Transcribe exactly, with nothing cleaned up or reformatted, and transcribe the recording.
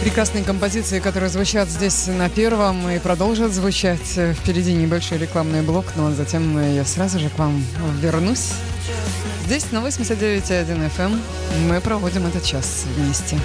Прекрасные композиции, которые звучат здесь на Первом и продолжат звучать. Впереди небольшой рекламный блок, но затем я сразу же к вам вернусь. Здесь на восемьдесят девять и один эф эм мы проводим этот час вместе.